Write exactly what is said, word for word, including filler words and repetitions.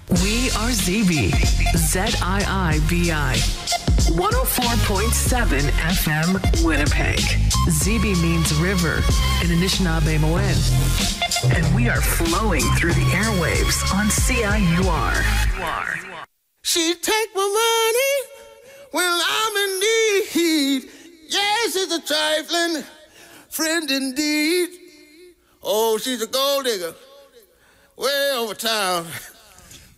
We are Z B, Z I I B I, one oh four point seven F M Winnipeg. Z B means river in Anishinaabe-Moen. And we are flowing through the airwaves on C I U R. She take my money when I'm in need. Yes, it's a trifling friend indeed. Oh, she's a gold digger way over town.